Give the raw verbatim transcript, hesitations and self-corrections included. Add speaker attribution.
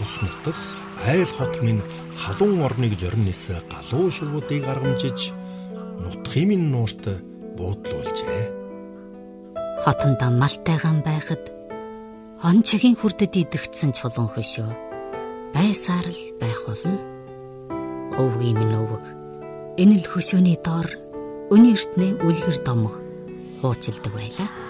Speaker 1: улс нутаг айл хот минь халуун орныг жорнис галуу шувуудыг аргамжиж нутгийн минь нуурт буудлуулжээ.
Speaker 2: Хотондоо малтайгаан байхад он чигийн хүрдэд идэгдсэн чулуун хөшөө байсаар л байх болно. Өвгийн минь өвөг энэ л хөшөөний доор өнөө эртний үлгэр домох хуучилдаг байлаа.